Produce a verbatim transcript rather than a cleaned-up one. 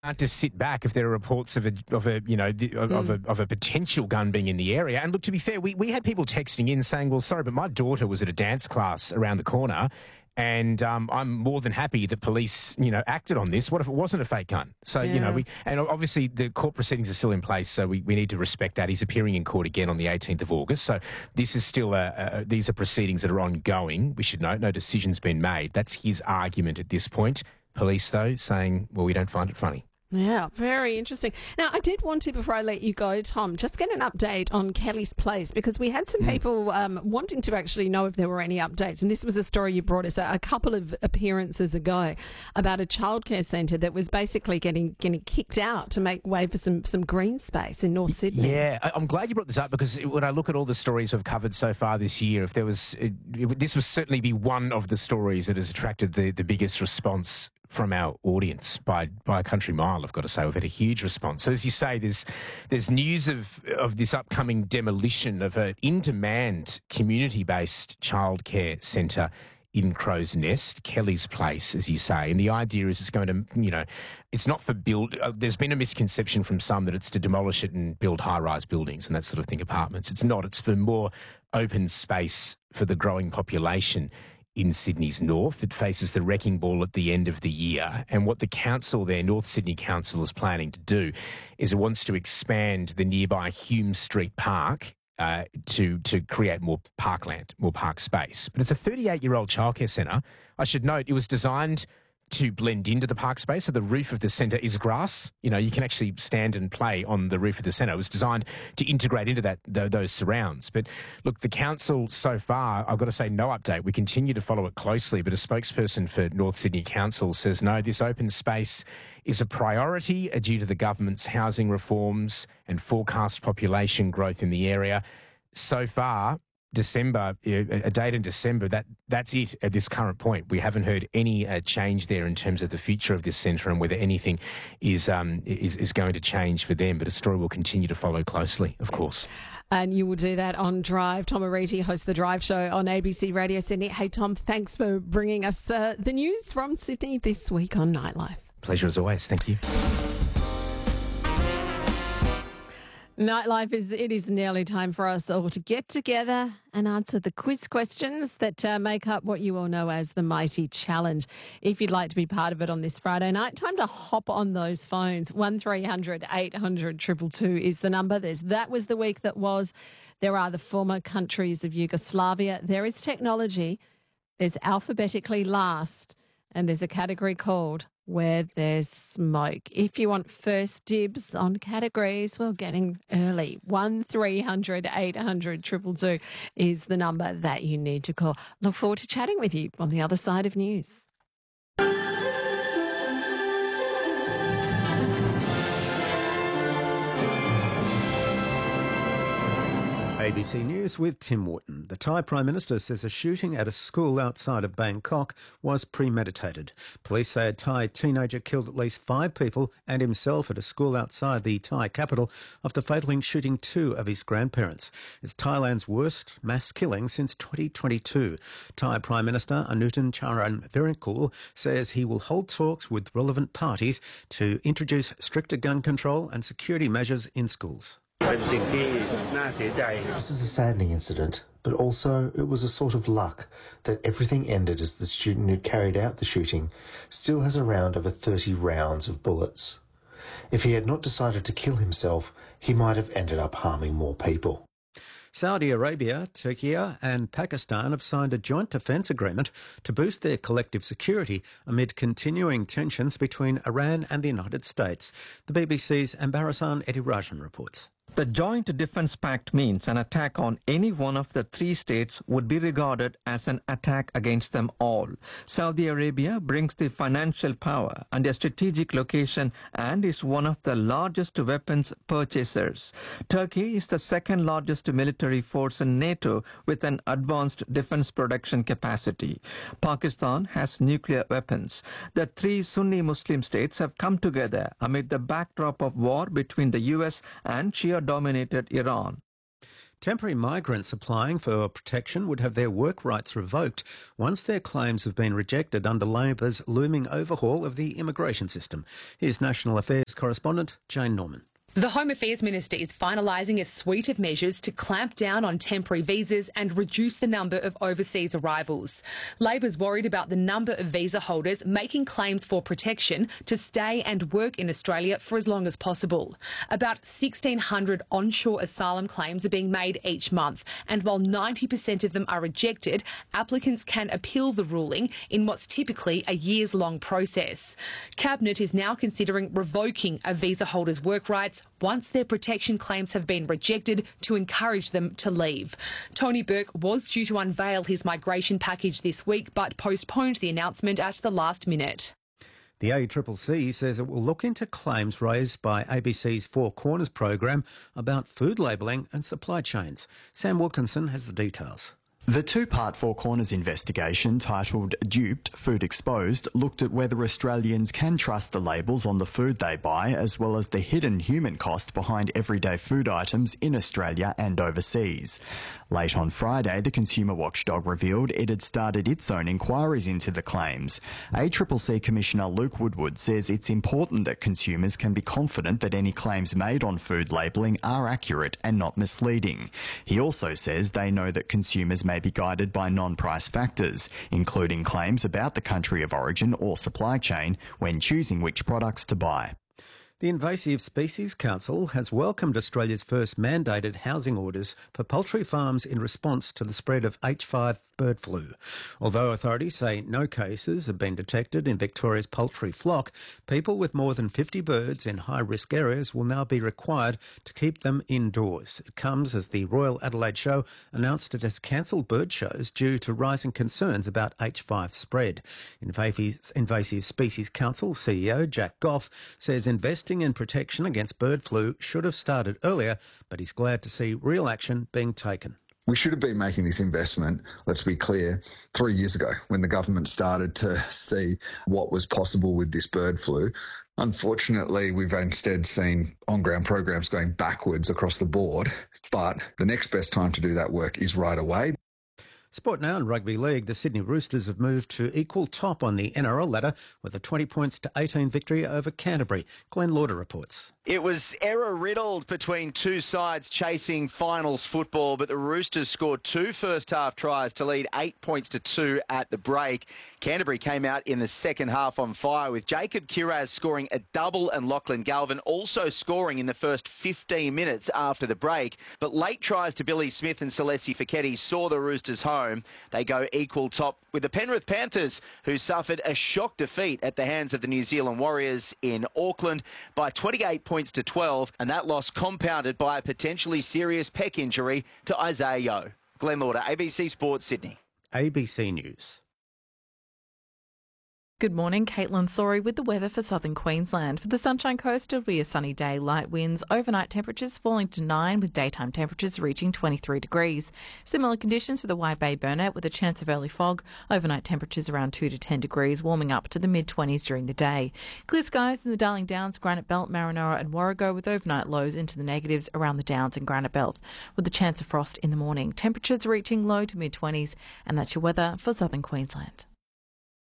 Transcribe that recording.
Can't just sit back if there are reports of a of a you know of, mm. of a of a potential gun being in the area. And look, to be fair, we, we had people texting in saying, "Well, sorry, but my daughter was at a dance class around the corner, and um, I'm more than happy that police you know acted on this. What if it wasn't a fake gun?" So yeah. you know we and obviously the court proceedings are still in place, so we, we need to respect that. He's appearing in court again on the eighteenth of August. So this is still a, a these are proceedings that are ongoing. We should note no decision's been made. That's his argument at this point. Police though saying, "Well, we don't find it funny." Yeah, very interesting. Now, I did want to, before I let you go, Tom, just get an update on Kelly's Place, because we had some mm. people um, wanting to actually know if there were any updates. And this was a story you brought us a, a couple of appearances ago about a childcare centre that was basically getting getting kicked out to make way for some, some green space in North Sydney. Yeah, I'm glad you brought this up, because when I look at all the stories we've covered so far this year, if there was, it, it, this would certainly be one of the stories that has attracted the, the biggest response from our audience by by a country mile. I've got to say, we've had a huge response. So as you say, there's there's news of of this upcoming demolition of an in-demand community-based childcare centre in Crow's Nest, Kelly's Place, as you say. And the idea is it's going to, you know, it's not for build. Uh, there's been a misconception from some that it's to demolish it and build high-rise buildings and that sort of thing, apartments. It's not. It's for more open space for the growing population in Sydney's north. It faces the wrecking ball at the end of the year. And what the council there, North Sydney Council, is planning to do is it wants to expand the nearby Hume Street Park uh, to, to create more parkland, more park space. But it's a thirty-eight-year-old childcare centre. I should note it was designed to blend into the park space. So the roof of the centre is grass. You know, you can actually stand and play on the roof of the centre. It was designed to integrate into that th- those surrounds. But look, the council so far, I've got to say, no update. We continue to follow it closely, but a spokesperson for North Sydney Council says, no, this open space is a priority due to the government's housing reforms and forecast population growth in the area. So far, December, a date in December, that that's it at this current point. We haven't heard any uh, change there in terms of the future of this centre and whether anything is, um, is is going to change for them. But a story we'll continue to follow closely, of course. And you will do that on Drive. Tom Ariti hosts The Drive Show on A B C Radio Sydney. Hey, Tom, thanks for bringing us uh, the news from Sydney this week on Nightlife. Pleasure as always. Thank you. Nightlife is, it is nearly time for us all to get together and answer the quiz questions that uh, make up what you all know as the Mighty Challenge. If you'd like to be part of it on this Friday night, time to hop on those phones. one three hundred eight hundred two two two is the number. There's That Was the Week That Was. There are the former countries of Yugoslavia. There is technology. There's alphabetically last. And there's a category called Where There's Smoke. If you want first dibs on categories, well, getting early. one three hundred eight hundred two two two is the number that you need to call. Look forward to chatting with you on the other side of news. A B C News with Tim Wharton. The Thai Prime Minister says a shooting at a school outside of Bangkok was premeditated. Police say a Thai teenager killed at least five people and himself at a school outside the Thai capital after fatally shooting two of his grandparents. It's Thailand's worst mass killing since twenty twenty-two. Thai Prime Minister Anutin Charnvirakul says he will hold talks with relevant parties to introduce stricter gun control and security measures in schools. This is a saddening incident, but also it was a sort of luck that everything ended as the student who carried out the shooting still has around over thirty rounds of bullets. If he had not decided to kill himself, he might have ended up harming more people. Saudi Arabia, Turkey and Pakistan have signed a joint defence agreement to boost their collective security amid continuing tensions between Iran and the United States. The B B C's Ambarasan Edirajan reports. The Joint Defence Pact means an attack on any one of the three states would be regarded as an attack against them all. Saudi Arabia brings the financial power and a strategic location and is one of the largest weapons purchasers. Turkey is the second largest military force in NATO with an advanced defence production capacity. Pakistan has nuclear weapons. The three Sunni Muslim states have come together amid the backdrop of war between the U S and Shia dominated Iran. Temporary migrants applying for protection would have their work rights revoked once their claims have been rejected under Labor's looming overhaul of the immigration system. Here's National Affairs correspondent Jane Norman. The Home Affairs Minister is finalising a suite of measures to clamp down on temporary visas and reduce the number of overseas arrivals. Labor's worried about the number of visa holders making claims for protection to stay and work in Australia for as long as possible. About sixteen hundred onshore asylum claims are being made each month, and while ninety percent of them are rejected, applicants can appeal the ruling in what's typically a years-long process. Cabinet is now considering revoking a visa holder's work rights once their protection claims have been rejected to encourage them to leave. Tony Burke was due to unveil his migration package this week but postponed the announcement at the last minute. The A C C C says it will look into claims raised by A B C's Four Corners program about food labelling and supply chains. Sam Wilkinson has the details. The two-part Four Corners investigation, titled Duped, Food Exposed, looked at whether Australians can trust the labels on the food they buy, as well as the hidden human cost behind everyday food items in Australia and overseas. Late on Friday, the consumer watchdog revealed it had started its own inquiries into the claims. A C C C Commissioner Luke Woodward says it's important that consumers can be confident that any claims made on food labelling are accurate and not misleading. He also says they know that consumers may be guided by non-price factors, including claims about the country of origin or supply chain, when choosing which products to buy. The Invasive Species Council has welcomed Australia's first mandated housing orders for poultry farms in response to the spread of H five bird flu. Although authorities say no cases have been detected in Victoria's poultry flock, people with more than fifty birds in high-risk areas will now be required to keep them indoors. It comes as the Royal Adelaide Show announced it has cancelled bird shows due to rising concerns about H five spread. Invasive Species Council C E O Jack Goff says investing in protection against bird flu should have started earlier, but he's glad to see real action being taken. We should have been making this investment, let's be clear, three years ago when the government started to see what was possible with this bird flu. Unfortunately, we've instead seen on-ground programs going backwards across the board, but the next best time to do that work is right away. Sport now in Rugby League. The Sydney Roosters have moved to equal top on the N R L ladder with a twenty points to eighteen victory over Canterbury. Glenn Lauder reports. It was error-riddled between two sides chasing finals football, but the Roosters scored two first-half tries to lead eight points to two at the break. Canterbury came out in the second half on fire, with Jacob Kiraz scoring a double and Lachlan Galvin also scoring in the first fifteen minutes after the break. But late tries to Billy Smith and Celesi Fiketti saw the Roosters home. They go equal top with the Penrith Panthers, who suffered a shock defeat at the hands of the New Zealand Warriors in Auckland by twenty-eight points to twelve, and that loss compounded by a potentially serious pec injury to Isaiah Yeo. Glenn Lauder, A B C Sports, Sydney. A B C News. Good morning, Caitlin Sorry with the weather for southern Queensland. For the Sunshine Coast, it'll be a sunny day, light winds, overnight temperatures falling to nine with daytime temperatures reaching twenty-three degrees. Similar conditions for the White Bay Burnett with a chance of early fog, overnight temperatures around two to ten degrees, warming up to the mid-twenties during the day. Clear skies in the Darling Downs, Granite Belt, Marinara and Warrego with overnight lows into the negatives around the Downs and Granite Belt with a chance of frost in the morning. Temperatures reaching low to mid-twenties, and that's your weather for southern Queensland.